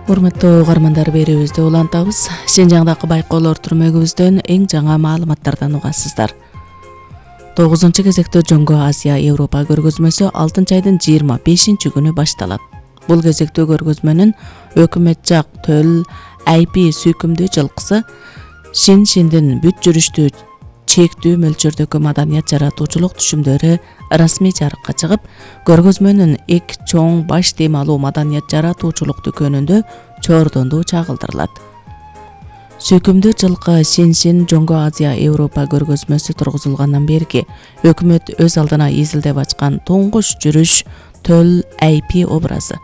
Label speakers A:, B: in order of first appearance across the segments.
A: Урматтуу угармандар, берүүбүздү улантабыз. Шинжаңдагы байкоолор түрмөгүбүздөн эң жаңа маалыматтардан угасыздар. 9-кезекте Жоңго Азия Европа көргөзмөсү 6-айдын 25-күнү башталат. Бул кезектүү көргөзмөнүн өкмөт жак төл IP сүйкүмдүү жылкысы Шиншиндин бүт жүрүштүү чектүү мөлчөрдөгү маданият жаратуучулук түшүмдөрү расмий жарыкка чыгып, көргөзмөнүн эки чоң баш темалуу маданият жаратуучулук дүкөнүндө чоордондуу чагылдырылат. Сүйкүмдүү жылкы Шиншин Жоңго Азия Европа көргөзмөсү тургузулгандан берки өкмөт өз алдына изилдеп ачкан туңгуш жүрүш төл IP образы.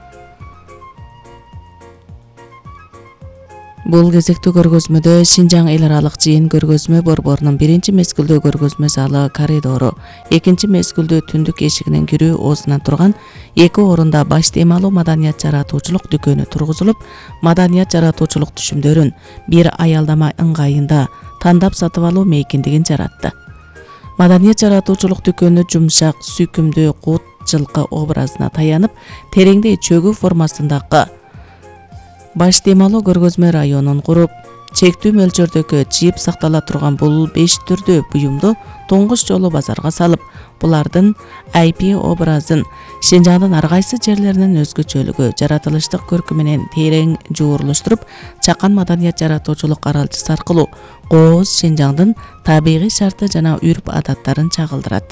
A: Бул кезектүү көргөзмөдө Шинжаң эл аралык жыйын көргөзмө борборунун биринчи мезгилдүү көргөзмө залы коридору, экинчи мезгилдүү түндүк эшигинин кирүү оозунан турган эки орунда баш темалуу маданият жаратуучулук дүкөнү тургузулуп, маданият жаратуучулук түшүмдөрүн бир аялдама ыңгайында тандап сатып алуу мейкиндигин жаратты. Маданият жаратуучулук дүкөнү жумшак, сүйкүмдүү кут жылкы образына таянып, тереңдей чөгүү формасындагы баш темалуу көргөзмө районун куруп, чектүү мөлчөрдөгү жыйып сактала турган бул 5 түрдүү буюмду туңгуш жолу базарга салып, булардын IP образын Шинжаңдын ар кайсы жерлеринин өзгөчөлүгү, жаратылыштык көркү менен терең жуурулуштуруп, чакан маданият жаратуучулук аралчысы аркылуу кооз Шинжаңдын табигый шарты жана үрп адаттарын чагылдырат.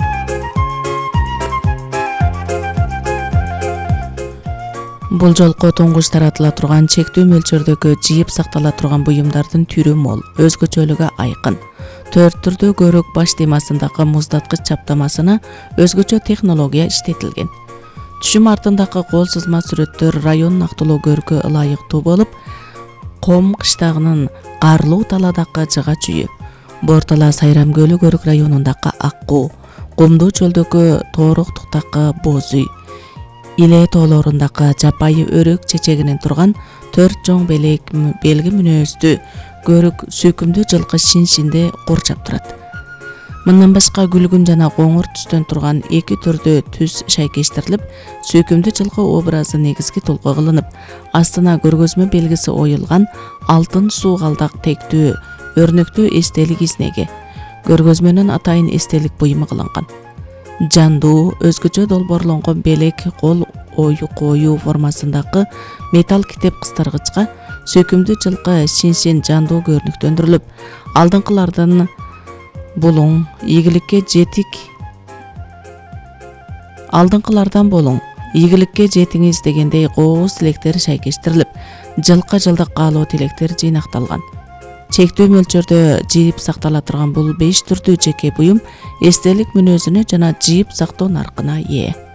A: Бул жолку туңгуш таратыла турган чектүү мөлчөрдөгү жыйып сактала турган буюмдардын түрү мол, өзгөчөлүгү айкын. 4 түрдүү көрөк баш темасындагы муздаткыч чаптамасына өзгөчө технология иштетилген. Түшүм артындагы кол сызма сүрөттөр районун актылуу көркү ылайыктуу болуп, Ком кыштагынын карлуу таладагы жыга чүйү, Бортала Сайрам көлү көрөк районундагы Аккуу, Кумдуу чөлдөгү Тооруктуктагы Боз үй, Иле тоолорундагы жапайы өрөк чечегинен турган 4 чоң белги мүнөздүү көрөк сүйкүмдүү жылкы Шиншинде курчап турат. Мындан башка күлгүн жана коңур түстөн турган 2 түрдүү түс шайкештирилип, сүйкүмдүү жылкы образы негизги толкой кылынып, астына көргөзмө белгиси оюлган алтын суугалдак тектүү өрнөктүү эстелик изнеги, көргөзмөнүн атайын эстелик буюму кылынган. Жандуу, өзгөчө долбоорлонгон белек кол коюу формасындагы металл китеп кыстыргычка сүйкүмдүү жылкы Шиншин жандуу көрүнүктөндүрүлүп, алдыңкылардан болуң, ийгиликке жетиңиз дегендей кооз тилектер шайкештирилип, жылка жылдык каалоо тилектер жыйнакталган. Чектүү мөлчөрдө жыйып сактала турган бул 5 түрдүү жеке буюм эстелик мүнөзүнө жана жыйып сактоо наркына ээ.